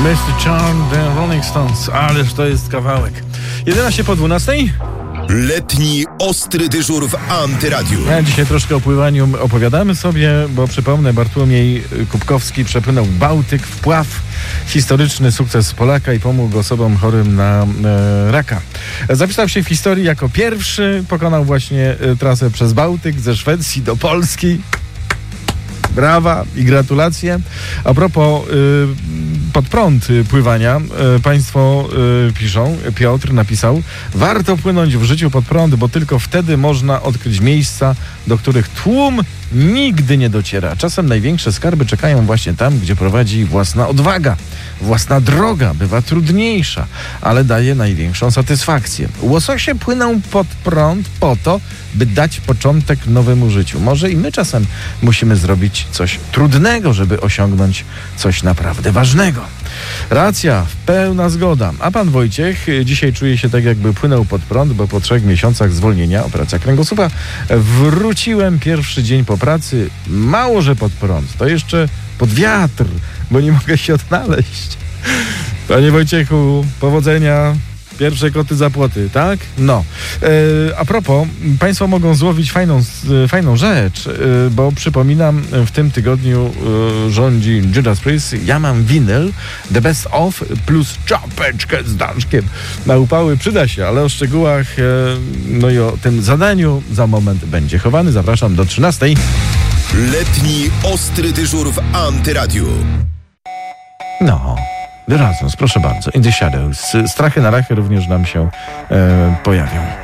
Mr. Charm, The Rolling Stones. Ależ to jest kawałek. 11 po 12. Letni ostry dyżur w Antyradiu. A dzisiaj troszkę o pływaniu opowiadamy sobie, bo przypomnę, Bartłomiej Kubkowski przepłynął Bałtyk, wpław, historyczny sukces Polaka i pomógł osobom chorym na raka. Zapisał się w historii jako pierwszy, pokonał właśnie trasę przez Bałtyk ze Szwecji do Polski. Brawa i gratulacje. A propos pod prąd pływania, państwo piszą, Piotr napisał: warto płynąć w życiu pod prąd, bo tylko wtedy można odkryć miejsca, do których tłum nigdy nie dociera. Czasem największe skarby czekają właśnie tam, gdzie prowadzi własna odwaga. Własna droga bywa trudniejsza, ale daje największą satysfakcję. Łososie płyną pod prąd po to, by dać początek nowemu życiu. Może i my czasem musimy zrobić coś trudnego, żeby osiągnąć coś naprawdę ważnego. Racja, pełna zgoda. A pan Wojciech dzisiaj czuje się tak, jakby płynął pod prąd, bo po 3 miesiącach zwolnienia, operacja kręgosłupa, wróciłem pierwszy dzień po pracy. Mało, że pod prąd, to jeszcze pod wiatr, bo nie mogę się odnaleźć. Panie Wojciechu, powodzenia. Pierwsze koty za płoty, tak? No. A propos, państwo mogą złowić fajną rzecz, bo przypominam, w tym tygodniu rządzi Judas Priest. Ja mam winyl The Best Of plus czapeczkę z daszkiem. Na upały przyda się, ale o szczegółach, no i o tym zadaniu za moment będzie chowany. Zapraszam do 13. Letni ostry dyżur w Antyradiu. No. The Razons, proszę bardzo. In the Shadows. Strachy na rachy również nam się pojawią.